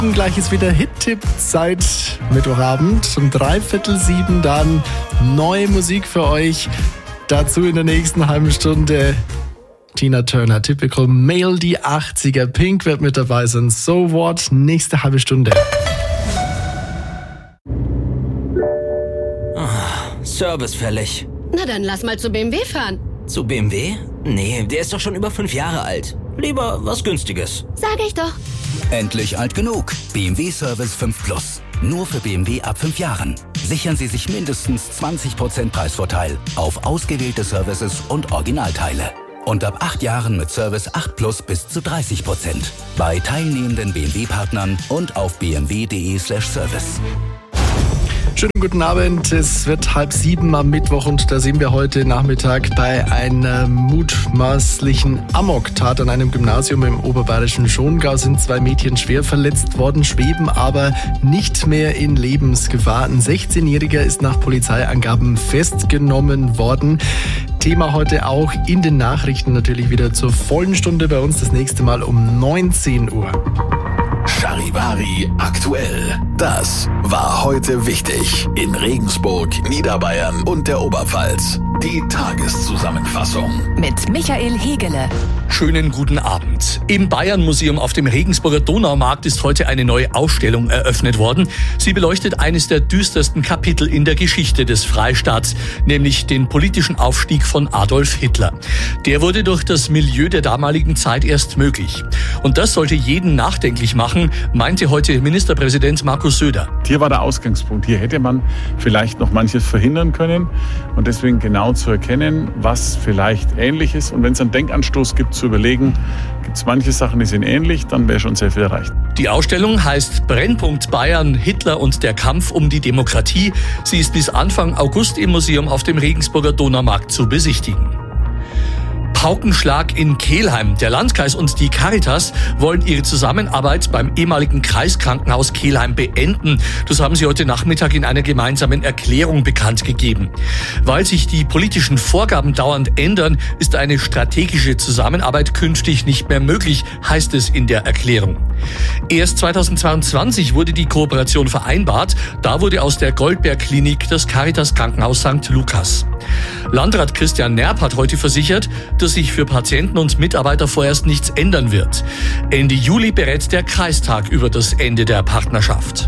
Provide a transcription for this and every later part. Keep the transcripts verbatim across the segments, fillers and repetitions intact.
Gleich ist wieder Hit-Tipp-Zeit, Mittwochabend um dreiviertel sieben dann neue Musik für euch. Dazu in der nächsten halben Stunde Tina Turner, Typical Male, die achtziger. Pink wird mit dabei sein. So What, nächste halbe Stunde. Oh, Service fällig. Na dann lass mal zu B M W fahren. Zu B M W? Nee, der ist doch schon über fünf Jahre alt. Lieber was Günstiges. Sag ich doch. Endlich alt genug. B M W Service fünf Plus. Nur für B M W ab fünf Jahren. Sichern Sie sich mindestens zwanzig Prozent Preisvorteil auf ausgewählte Services und Originalteile. Und ab acht Jahren mit Service acht Plus bis zu dreißig Prozent. Bei teilnehmenden B M W-Partnern und auf b m w punkt d e slash service. Schönen guten Abend, es wird halb sieben am Mittwoch und da sind wir heute Nachmittag bei einer mutmaßlichen Amok-Tat an einem Gymnasium im oberbayerischen Schongau. Sind zwei Mädchen schwer verletzt worden, schweben aber nicht mehr in Lebensgefahr. Ein sechzehnjähriger ist nach Polizeiangaben festgenommen worden. Thema heute auch in den Nachrichten natürlich wieder zur vollen Stunde bei uns, das nächste Mal um neunzehn Uhr. Charivari aktuell. Das war heute wichtig in Regensburg, Niederbayern und der Oberpfalz. Die Tageszusammenfassung mit Michael Hegele. Schönen guten Abend. Im Bayern-Museum auf dem Regensburger Donaumarkt ist heute eine neue Ausstellung eröffnet worden. Sie beleuchtet eines der düstersten Kapitel in der Geschichte des Freistaats, nämlich den politischen Aufstieg von Adolf Hitler. Der wurde durch das Milieu der damaligen Zeit erst möglich. Und das sollte jeden nachdenklich machen, meinte heute Ministerpräsident Markus Söder. Hier war der Ausgangspunkt. Hier hätte man vielleicht noch manches verhindern können und deswegen genau zu erkennen, was vielleicht ähnlich ist. Und wenn es einen Denkanstoß gibt, zu überlegen, gibt es manche Sachen, die sind ähnlich, dann wäre schon sehr viel erreicht. Die Ausstellung heißt Brennpunkt Bayern, Hitler und der Kampf um die Demokratie. Sie ist bis Anfang August im Museum auf dem Regensburger Donaumarkt zu besichtigen. Paukenschlag in Kelheim. Der Landkreis und die Caritas wollen ihre Zusammenarbeit beim ehemaligen Kreiskrankenhaus Kelheim beenden. Das haben sie heute Nachmittag in einer gemeinsamen Erklärung bekannt gegeben. Weil sich die politischen Vorgaben dauernd ändern, ist eine strategische Zusammenarbeit künftig nicht mehr möglich, heißt es in der Erklärung. Erst zweitausendzweiundzwanzig wurde die Kooperation vereinbart. Da wurde aus der Goldberg-Klinik das Caritas-Krankenhaus Sankt Lukas. Landrat Christian Nerp hat heute versichert, dass sich für Patienten und Mitarbeiter vorerst nichts ändern wird. Ende Juli berät der Kreistag über das Ende der Partnerschaft.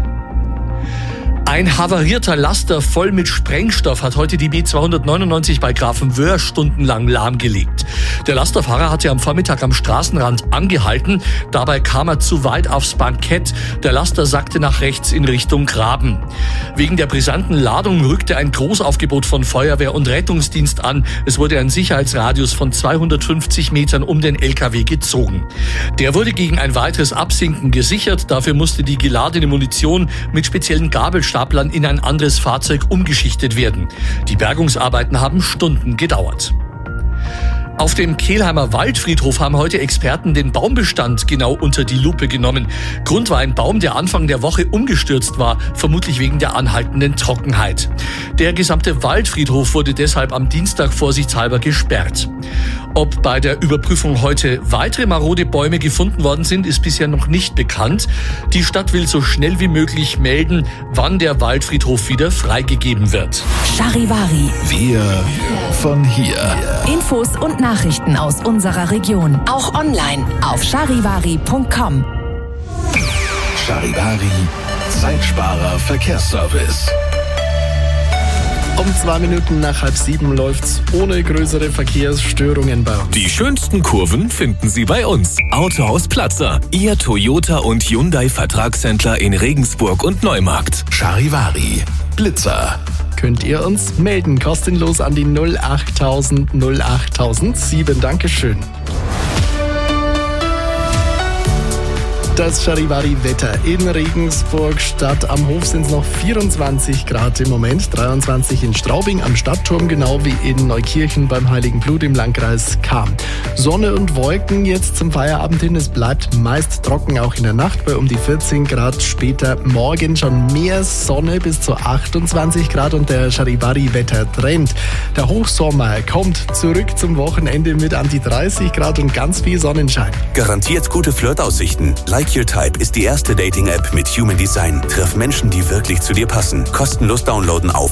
Ein havarierter Laster voll mit Sprengstoff hat heute die B zweihundertneunundneunzig bei Grafenwöhr stundenlang lahmgelegt. Der Lasterfahrer hatte am Vormittag am Straßenrand angehalten. Dabei kam er zu weit aufs Bankett. Der Laster sackte nach rechts in Richtung Graben. Wegen der brisanten Ladung rückte ein Großaufgebot von Feuerwehr und Rettungsdienst an. Es wurde ein Sicherheitsradius von zweihundertfünfzig Metern um den L K W gezogen. Der wurde gegen ein weiteres Absinken gesichert. Dafür musste die geladene Munition mit speziellen Gabelstaplern in ein anderes Fahrzeug umgeschichtet werden. Die Bergungsarbeiten haben Stunden gedauert. Auf dem Kelheimer Waldfriedhof haben heute Experten den Baumbestand genau unter die Lupe genommen. Grund war ein Baum, der Anfang der Woche umgestürzt war, vermutlich wegen der anhaltenden Trockenheit. Der gesamte Waldfriedhof wurde deshalb am Dienstag vorsichtshalber gesperrt. Ob bei der Überprüfung heute weitere marode Bäume gefunden worden sind, ist bisher noch nicht bekannt. Die Stadt will so schnell wie möglich melden, wann der Waldfriedhof wieder freigegeben wird. Charivari. Wir von hier. Infos und Nachrichten aus unserer Region. Auch online auf charivari punkt com. Charivari, Zeitsparer Verkehrsservice. Um zwei Minuten nach halb sieben läuft's ohne größere Verkehrsstörungen bei uns. Die schönsten Kurven finden Sie bei uns. Autohaus Platzer, Ihr Toyota und Hyundai Vertragshändler in Regensburg und Neumarkt. Charivari, Blitzer. Könnt ihr uns melden, kostenlos an die null achttausend null achttausendsieben. Dankeschön. Das Charivari-Wetter in Regensburg Stadt. Am Hof sind es noch vierundzwanzig Grad im Moment, dreiundzwanzig in Straubing am Stadtturm, genau wie in Neukirchen beim Heiligen Blut im Landkreis Cham. Sonne und Wolken jetzt zum Feierabend hin. Es bleibt meist trocken, auch in der Nacht bei um die vierzehn Grad. Später morgen schon mehr Sonne bis zu achtundzwanzig Grad und der Charivari-Wetter-Trend. Der Hochsommer kommt zurück zum Wochenende mit an die dreißig Grad und ganz viel Sonnenschein. Garantiert gute Flirtaussichten. Leicht Like Your Type ist die erste Dating-App mit Human Design. Triff Menschen, die wirklich zu dir passen. Kostenlos downloaden auf